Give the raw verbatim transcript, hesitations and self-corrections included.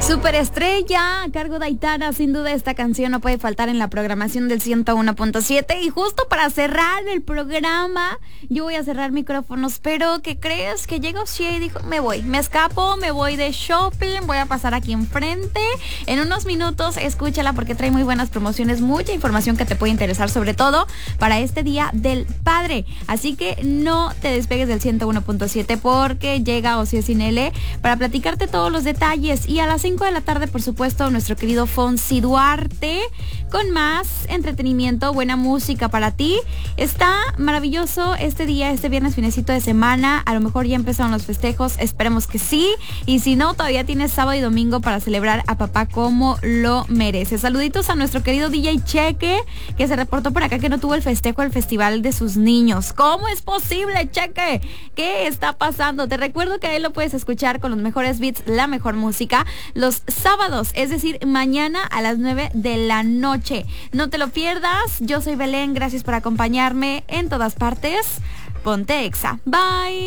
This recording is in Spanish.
Superestrella, a cargo de Aitana, sin duda esta canción no puede faltar en la programación del ciento uno punto siete. Y justo para cerrar el programa, yo voy a cerrar micrófonos, pero ¿qué crees? Que llegó Shea y dijo, me voy, me escapo, me voy de shopping, voy a pasar aquí enfrente. En unos minutos, escúchala porque trae muy buenas promociones, mucha información que te puede interesar, sobre todo para este Día del Padre. Así que no te despegues del ciento uno punto siete porque llega Ocio Sin L para platicarte todos los detalles. Y a las cinco de la tarde, por supuesto, nuestro querido Fonsi Duarte con más entretenimiento, buena música para ti. Está maravilloso este día, este viernes, finecito de semana. A lo mejor ya empezaron los festejos, esperemos que sí. Y si no, todavía tienes sábado y domingo para celebrar a papá como lo merece. Saluditos a nuestro querido D J Cheque, que se reportó por acá que no tuvo el festejo al festival de sus niños. ¿Cómo es posible, Cheque? ¿Qué está pasando? Te recuerdo que ahí lo puedes escuchar con los mejores beats, la mejor música, los sábados, es decir, mañana a las nueve de la noche. No te lo pierdas. Yo soy Belén, gracias por acompañarme en todas partes. Ponte Exa. Bye.